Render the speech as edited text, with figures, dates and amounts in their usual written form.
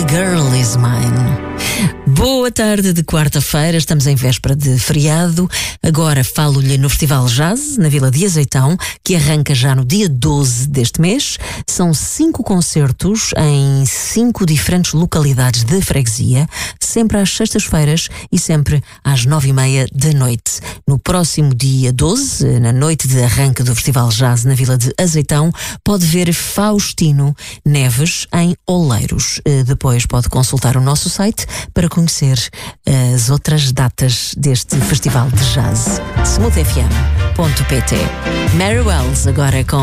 Girl Is Mine. Boa tarde de quarta-feira, estamos em véspera de feriado. Agora falo-lhe no Festival Jazz, na Vila de Azeitão, que arranca já no dia 12 deste mês. São 5 concertos em 5 diferentes localidades da freguesia, sempre às sextas-feiras e sempre às 9h30 da noite. No próximo dia 12, na noite de arranque do Festival Jazz na Vila de Azeitão, pode ver Faustino Neves em Oleiros. Depois pode consultar o nosso site para conhecer as outras datas deste Festival de Jazz. smoothfm.pt. Mary Wells agora com